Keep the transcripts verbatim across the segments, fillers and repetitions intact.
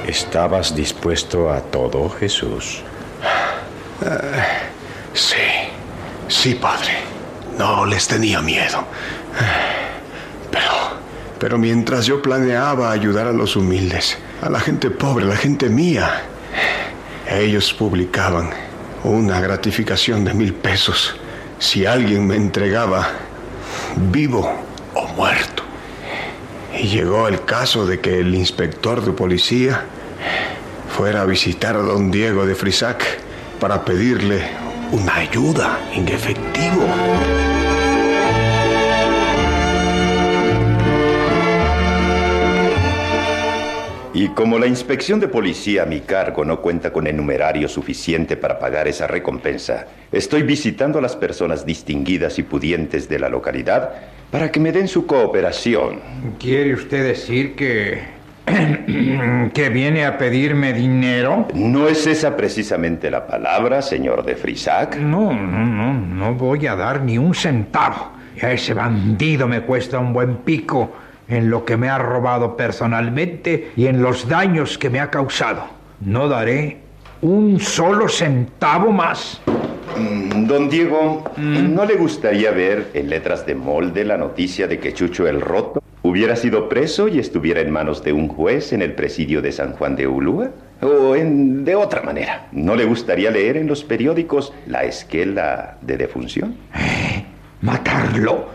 ¿Estabas dispuesto a todo, Jesús? Uh, sí, sí, padre. No les tenía miedo. Pero, pero mientras yo planeaba ayudar a los humildes, a la gente pobre, a la gente mía, ellos publicaban una gratificación de mil pesos si alguien me entregaba vivo o muerto. Y llegó el caso de que el inspector de policía fuera a visitar a don Diego de Frisac para pedirle una ayuda en efectivo. Y como la inspección de policía a mi cargo no cuenta con el numerario suficiente para pagar esa recompensa, estoy visitando a las personas distinguidas y pudientes de la localidad para que me den su cooperación. ¿Quiere usted decir que... que viene a pedirme dinero? ¿No es esa precisamente la palabra, señor de Frisac? No, no, no, no voy a dar ni un centavo. Y a ese bandido me cuesta un buen pico en lo que me ha robado personalmente y en los daños que me ha causado. No daré un solo centavo más. Mm, don Diego, mm. ¿no le gustaría ver en letras de molde la noticia de que Chucho el Roto hubiera sido preso y estuviera en manos de un juez en el presidio de San Juan de Ulúa? O en, de otra manera, ¿no le gustaría leer en los periódicos la esquela de defunción? ¿Eh? ¿Matarlo?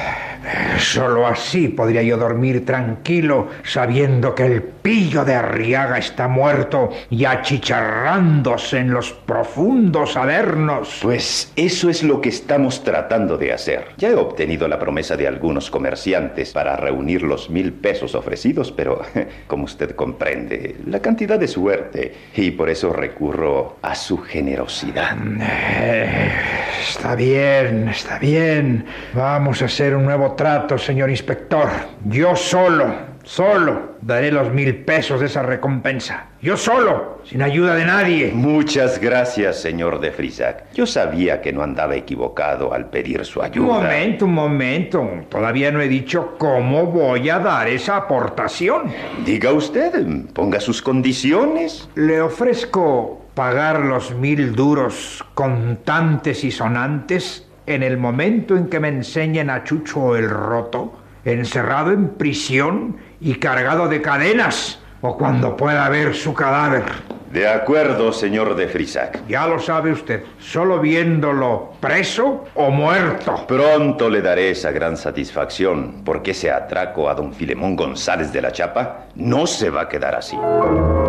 Solo así podría yo dormir tranquilo, sabiendo que el pillo de Arriaga está muerto y achicharrándose en los profundos avernos. Pues eso es lo que estamos tratando de hacer. Ya he obtenido la promesa de algunos comerciantes para reunir los mil pesos ofrecidos, pero, como usted comprende, la cantidad es suerte y por eso recurro a su generosidad. Eh, está bien, está bien. Vamos a hacer un nuevo trato, señor inspector. Yo solo, solo daré los mil pesos de esa recompensa. Yo solo, sin ayuda de nadie. Muchas gracias, señor de Frisac. Yo sabía que no andaba equivocado al pedir su ayuda. Un momento, un momento. Todavía no he dicho cómo voy a dar esa aportación. Diga usted, ponga sus condiciones. Le ofrezco pagar los mil duros contantes y sonantes en el momento en que me enseñen a Chucho el Roto, encerrado en prisión y cargado de cadenas, o cuando pueda ver su cadáver. De acuerdo, señor de Frisac. Ya lo sabe usted, solo viéndolo preso o muerto. Pronto le daré esa gran satisfacción, porque ese atraco a don Filemón González de la Chapa no se va a quedar así.